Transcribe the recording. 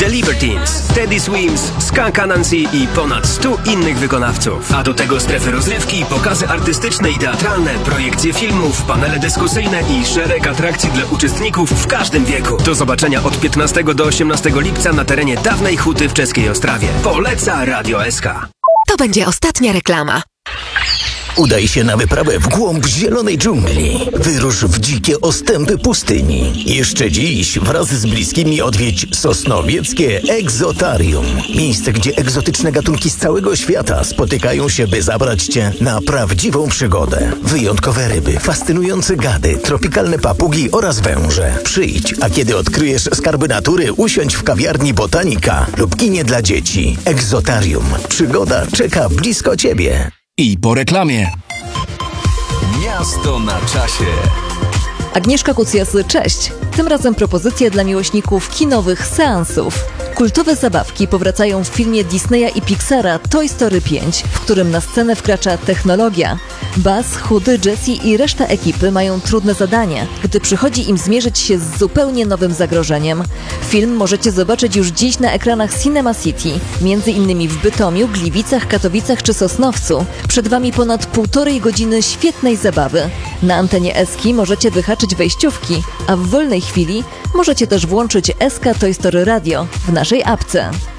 The Libertines, Teddy Swims, Skunk Anansi i ponad 100 innych wykonawców. A do tego strefy rozrywki, pokazy artystyczne i teatralne, projekcje filmów, panele dyskusyjne i szereg atrakcji dla uczestników w każdym wieku. Do zobaczenia od 15 do 18 lipca na terenie dawnej huty w Czeskiej Ostrawie. Poleca Radio SK. To będzie ostatnia reklama. Udaj się na wyprawę w głąb zielonej dżungli. Wyrusz w dzikie ostępy pustyni. Jeszcze dziś wraz z bliskimi odwiedź Sosnowieckie Egzotarium. Miejsce, gdzie egzotyczne gatunki z całego świata spotykają się, by zabrać Cię na prawdziwą przygodę. Wyjątkowe ryby, fascynujące gady, tropikalne papugi oraz węże. Przyjdź, a kiedy odkryjesz skarby natury, usiądź w kawiarni Botanika lub kinie dla dzieci. Egzotarium. Przygoda czeka blisko Ciebie. I po reklamie. Miasto na czasie. Agnieszka Kucjas, cześć! Tym razem propozycja dla miłośników kinowych seansów. Kultowe zabawki powracają w filmie Disneya i Pixara Toy Story 5, w którym na scenę wkracza technologia. Buzz, Chudy, Jessie i reszta ekipy mają trudne zadanie, gdy przychodzi im zmierzyć się z zupełnie nowym zagrożeniem. Film możecie zobaczyć już dziś na ekranach Cinema City, m.in. w Bytomiu, Gliwicach, Katowicach czy Sosnowcu. Przed Wami ponad 1,5 godziny świetnej zabawy. Na antenie Eski możecie wyhaczyć wejściówki, a w wolnej chwili możecie też włączyć SK Toy Story Radio w naszej apce.